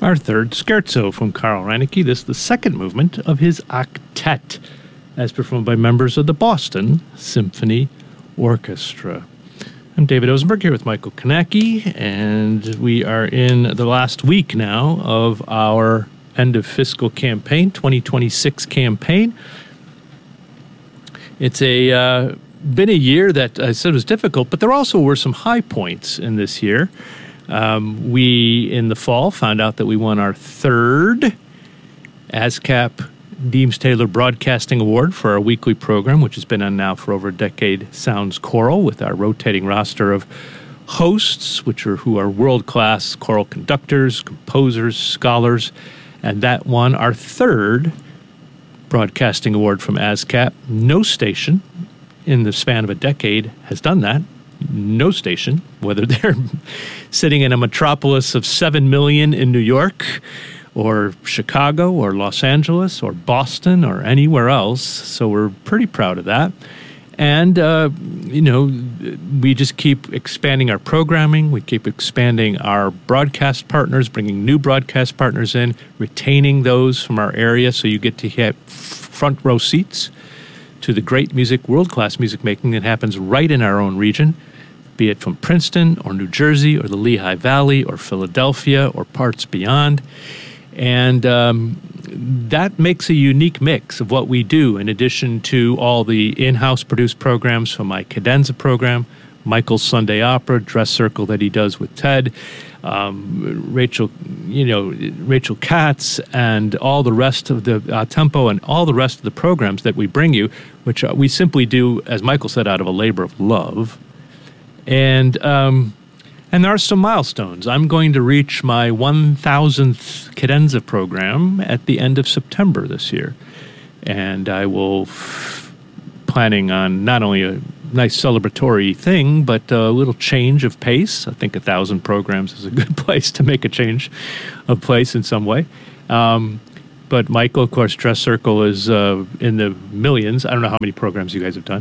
Our third scherzo from Karl Reinecke. This is the second movement of his octet, as performed by members of the Boston Symphony Orchestra. I'm David Osenberg here with Michael Konecki, and we are in the last week now of our end of fiscal campaign, 2026 campaign. It's been a year that I said was difficult, but there also were some high points in this year. We, in the fall, found out that we won our third ASCAP Deems Taylor Broadcasting Award for our weekly program, which has been on now for over a decade, Sounds Choral, with our rotating roster of hosts, who are world-class choral conductors, composers, scholars, and that won our third broadcasting award from ASCAP. No station in the span of a decade has done that. No station, whether they're sitting in a metropolis of 7 million in New York, or Chicago, or Los Angeles, or Boston, or anywhere else. So we're pretty proud of that. And, we just keep expanding our programming. We keep expanding our broadcast partners, bringing new broadcast partners in, retaining those from our area so you get to get front row seats to the great music, world-class music making that happens right in our own region, be it from Princeton or New Jersey or the Lehigh Valley or Philadelphia or parts beyond. And that makes a unique mix of what we do, in addition to all the in-house produced programs from my cadenza program, Michael's Sunday Opera, Dress Circle that he does with Ted, Rachel Katz, and all the rest of the tempo and all the rest of the programs that we bring you, which we simply do, as Michael said, out of a labor of love. And there are some milestones. I'm going to reach my 1,000th cadenza program at the end of September this year. And I will planning on not only a nice celebratory thing, but a little change of pace. I think 1,000 programs is a good place to make a change of place in some way. But Michael, of course, Dress Circle is in the millions. I don't know how many programs you guys have done.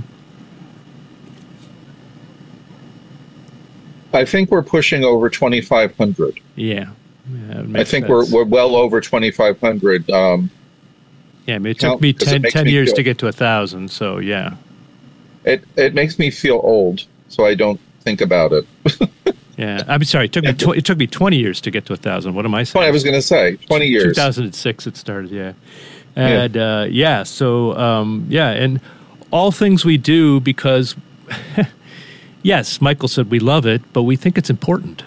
I think we're pushing over 2,500. Yeah, I think we're well over 2,500. It took me 10 years to get to 1,000. So yeah, it makes me feel old, so I don't think about it. Yeah, I'm sorry. It took me 20 years to get to 1,000. What am I saying? I was going to say 20 years. 2006 it started. Yeah, and and all things we do because. Yes, Michael said we love it, but we think it's important.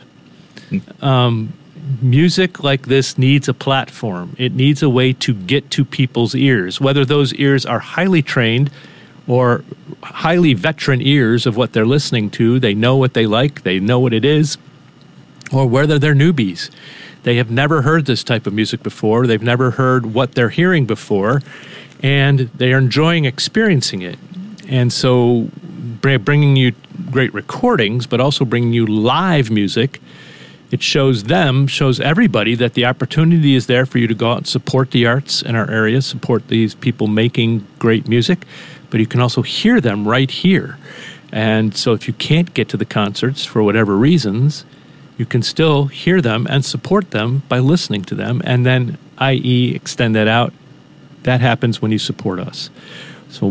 Music like this needs a platform. It needs a way to get to people's ears, whether those ears are highly trained or highly veteran ears of what they're listening to. They know what they like, they know what it is, or whether they're newbies. They have never heard this type of music before. They've never heard what they're hearing before, and they are enjoying experiencing it. And so bringing you great recordings, but also bringing you live music, it shows everybody that the opportunity is there for you to go out and support the arts in our area, support these people making great music, but you can also hear them right here. And so if you can't get to the concerts for whatever reasons, you can still hear them and support them by listening to them, and then, i.e., extend that out. That happens when you support us. So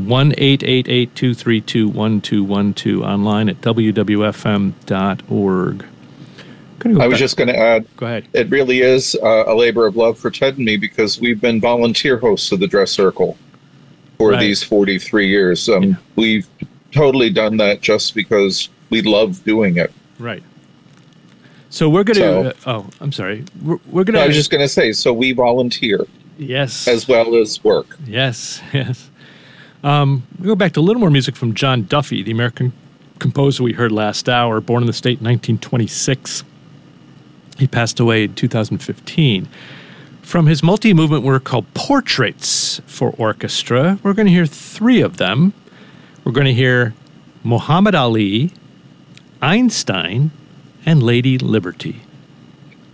1-888-232-1212 online at wwfm.org. I was just going to add, go ahead. It really is a labor of love for Ted and me because we've been volunteer hosts of the Dress Circle for these 43 years. We've totally done that just because we love doing it. Right. So we're going to... I'm sorry. We're going to... I was just going to say, so we volunteer. Yes. As well as work. Yes. We go back to a little more music from John Duffy, the American composer we heard last hour, born in the state in 1926. He passed away in 2015. From his multi-movement work called Portraits for Orchestra, we're going to hear three of them. We're going to hear Muhammad Ali, Einstein, and Lady Liberty.